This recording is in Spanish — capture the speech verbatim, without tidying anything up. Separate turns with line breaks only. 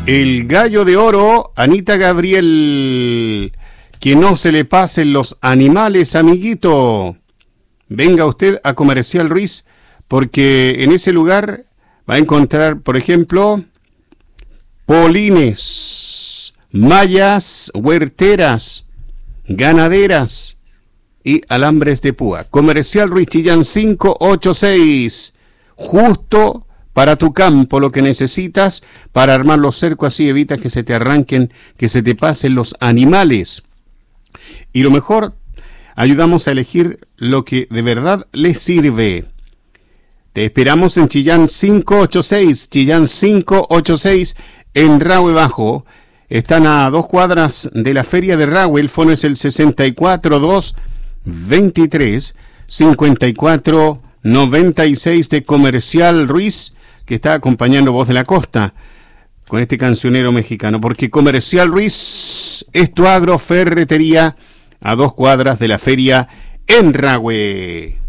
El gallo de oro, Anita Gabriel. Que no se le pasen los animales, amiguito. Venga usted a Comercial Ruiz, porque en ese lugar va a encontrar, por ejemplo, polines, mallas huerteras, ganaderas y alambres de púa. Comercial Ruiz, Chillán cinco ocho seis. Justo para tu campo, lo que necesitas para armar los cercos, así evitas que se te arranquen, que se te pasen los animales. Y lo mejor, ayudamos a elegir lo que de verdad les sirve. Te esperamos en Chillán cinco ocho seis, Chillán cinco ocho seis, en Rahue Bajo. Están a dos cuadras de la feria de Rahue. El fono es el sesenta y cuatro dos veintitrés cincuenta y cuatro noventa y seis de Comercial Ruiz, que está acompañando Voz de la Costa con este cancionero mexicano, porque Comercial Ruiz es tu agroferretería a dos cuadras de la feria en Rahue.